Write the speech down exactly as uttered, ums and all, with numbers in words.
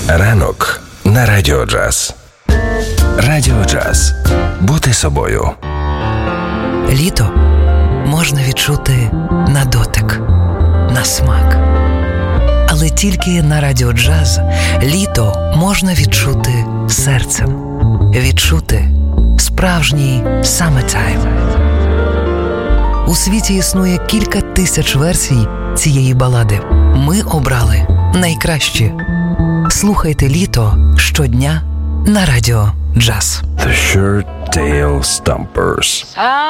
Ранок на Радіо Джаз. Радіо Джаз. Бути собою. Літо можна відчути на дотик, на смак. Але тільки на Радіо Джаз літо можна відчути серцем. Відчути справжній summertime. У світі існує кілька тисяч версій цієї балади. Ми обрали найкращі. Слухайте літо щодня на Радіо Джаз. The Shirt Tail Stompers.